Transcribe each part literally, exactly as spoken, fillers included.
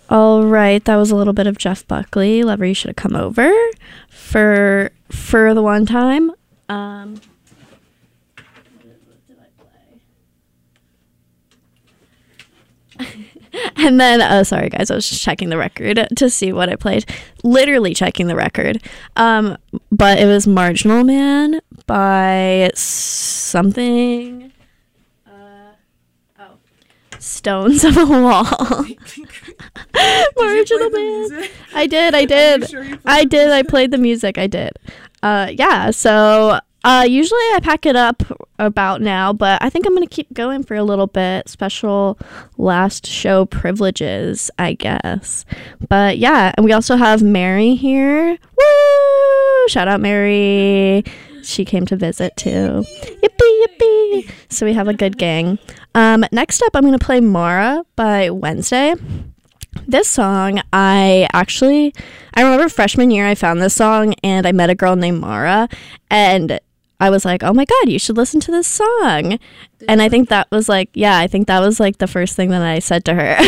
All right, that was a little bit of Jeff Buckley. Lover, you should have come over for for the one time. Um, what did I play? And then, oh, sorry guys, I was just checking the record to see what I played. Literally checking the record. Um, but it was Marginal Man by something. Stones of a Wall. Marginal Man. I did, I did. Sure I did, I played the music, I did. Uh, yeah, so uh, usually I pack it up about now, but I think I'm going to keep going for a little bit. Special last show privileges, I guess. But yeah, and we also have Mary here. Woo! Shout out Mary. She came to visit too. Yippee, yippee. So we have a good gang. Um, next up, I'm going to play Mara by Wednesday. This song, I actually, I remember freshman year I found this song and I met a girl named Mara and I was like, oh my God, you should listen to this song. And I think that was like, yeah, I think that was like the first thing that I said to her.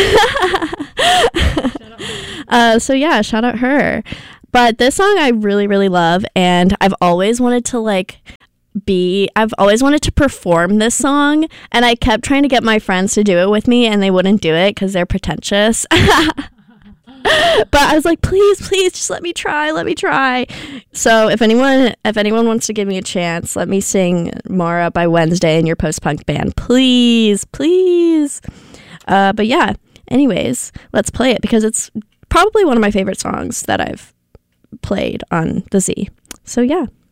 uh, so yeah, shout out her. But this song I really, really love, and I've always wanted to, like, be, I've always wanted to perform this song, and I kept trying to get my friends to do it with me, and they wouldn't do it because they're pretentious. But I was like, please, please, just let me try, let me try. So if anyone, if anyone wants to give me a chance, let me sing Mara by Wednesday in your post-punk band. Please, please. Uh, but yeah, anyways, let's play it, because it's probably one of my favorite songs that I've played on the Z. So yeah.